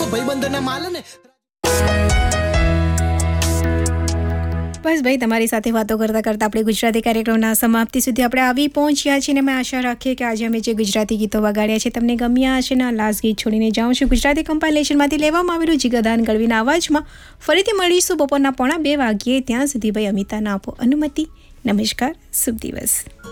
ભાઈબંધના માલ ને. બસ ભાઈ, તમારી સાથે વાતો કરતાં કરતાં આપણે ગુજરાતી કાર્યક્રમના સમાપ્તિ સુધી આપણે આવી પહોંચ્યા છીએ અને અમે આશા રાખીએ કે આજે અમે જે ગુજરાતી ગીતો વગાડ્યા છે તમને ગમ્યા હશે. ના લાસ્ટ ગીત છોડીને જાઉં છું. ગુજરાતી કમ્પાઇલેશનમાંથી લેવામાં આવેલું જીગરદાન ગઢવીના અવાજમાં ફરીથી મળીશું બપોરના 1:45 વાગ્યે. ત્યાં સુધી ભાઈ અમિતાને આપો અનુમતિ. નમસ્કાર, શુભ દિવસ.